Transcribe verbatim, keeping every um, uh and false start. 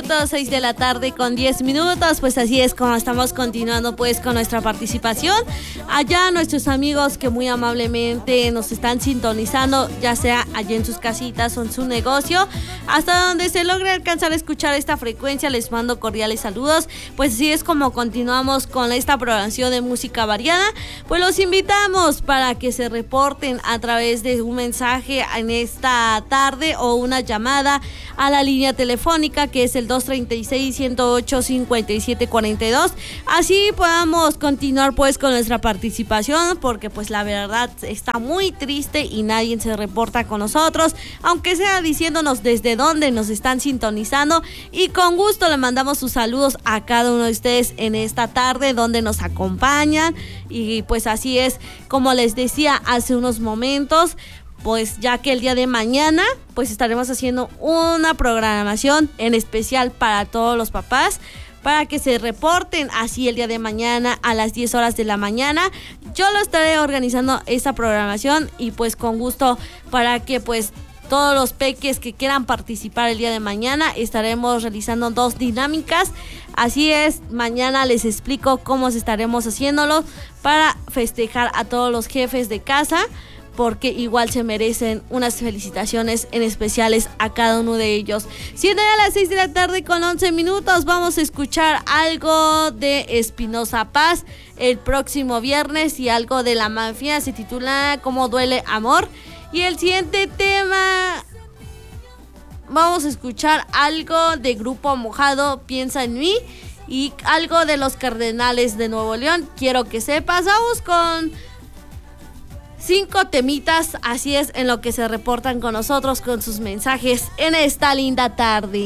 minutos, seis de la tarde con diez minutos, pues así es como estamos continuando pues con nuestra participación. Allá nuestros amigos que muy amablemente nos están sintonizando, ya sea allá en sus casitas o en su negocio, hasta donde se logre alcanzar a escuchar esta frecuencia, les mando cordiales saludos. Pues así es como continuamos con esta programación de música variada. Pues los invitamos para que se reporten a través de un mensaje en esta tarde o una llamada a la línea telefónica que es el dos treinta y seis, ciento ocho, cincuenta y siete cuarenta y dos. Así podamos continuar pues con nuestra participación, porque pues la verdad está muy triste y nadie se reporta con nosotros, aunque sea diciéndonos desde dónde nos están sintonizando, y con gusto le mandamos sus saludos a cada uno de ustedes en esta tarde donde nos acompañan. Y pues así es, como les decía hace unos momentos, pues ya que el día de mañana pues estaremos haciendo una programación en especial para todos los papás, para que se reporten así el día de mañana a las diez horas de la mañana. Yo lo estaré organizando esta programación y pues con gusto para que pues todos los peques que quieran participar el día de mañana estaremos realizando dos dinámicas. Así es, mañana les explico cómo estaremos haciéndolo para festejar a todos los jefes de casa, porque igual se merecen unas felicitaciones en especiales a cada uno de ellos. Siendo ya las seis de la tarde con once minutos, vamos a escuchar algo de Espinoza Paz el próximo viernes y algo de La Mafia, se titula Cómo duele amor. Y el siguiente tema, vamos a escuchar algo de Grupo Mojado, Piensa en mí, y algo de Los Cardenales de Nuevo León, Quiero que sepas. Vamos con cinco temitas, así es, en lo que se reportan con nosotros con sus mensajes en esta linda tarde.